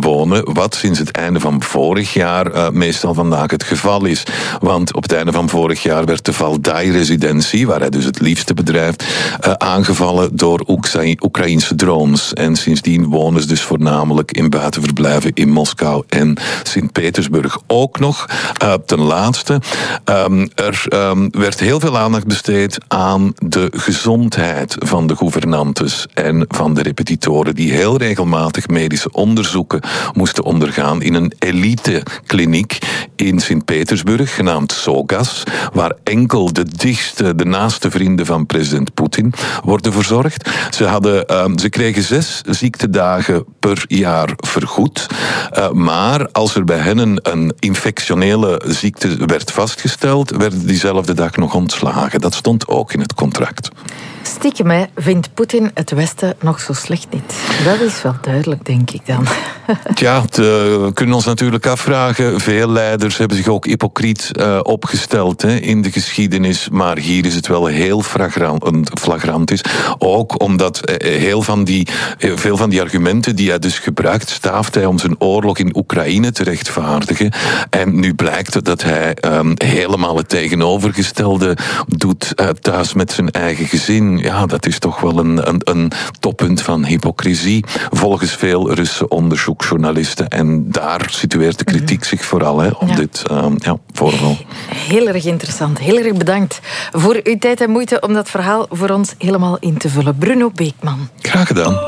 wonen, wat sinds het einde van vorig jaar meestal vandaag het geval is. Want op het einde van vorig jaar werd de Valdai-residentie, waar hij dus het liefste bedrijft, aangevallen door Oekraïnse drones. En sindsdien wonen ze dus voornamelijk in buitenverblijven in Moskou en Sint-Petersburg. Ook nog, ten laatste, er werd heel veel aandacht besteed aan de gezondheid van de gouvernantes en van de repetitoren, die heel regelmatig medische onderzoeken moesten ondergaan in een elitekliniek in Sint-Petersburg, genaamd Sogas, waar enkel de naaste vrienden van president Poetin worden verzorgd. Ze kregen 6 ziektedagen per jaar vergoed, maar als er bij hen een infectionele ziekte werd vastgesteld, werden diezelfde dag nog ontslagen. Dat stond ook in het contract. Stiekem vindt Poetin het Westen nog zo slecht niet. Dat is wel duidelijk, denk ik dan. Ja, we kunnen ons natuurlijk afvragen. Veel leiders hebben zich ook hypocriet opgesteld in de geschiedenis. Maar hier is het wel heel flagrant is. Ook omdat veel van die argumenten die hij dus gebruikt, staaft hij om zijn oorlog in Oekraïne te rechtvaardigen. En nu blijkt dat hij helemaal het tegenovergestelde doet thuis met zijn eigen gezin. Ja, dat is toch wel een toppunt van hypocrisie, volgens veel Russe onderzoeksjournalisten. En daar situeert de kritiek zich vooral op dit voorval. Heel erg interessant. Heel erg bedankt voor uw tijd en moeite om dat verhaal voor ons helemaal in te vullen. Bruno Beekman. Graag gedaan.